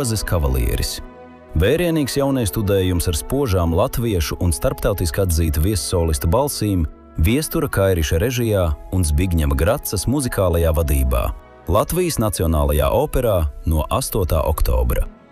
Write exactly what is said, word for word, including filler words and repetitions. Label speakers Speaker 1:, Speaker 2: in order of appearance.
Speaker 1: Ozes kavalieris. Vērienīgs jaunais studējums ar spožām latviešu un starptautiski atzītu viessolistu balsīm, Viestura Kairiša režijā un Zbigņeva Gracas muzikālajā vadībā. Latvijas Nacionālajā operā no astotā oktobra.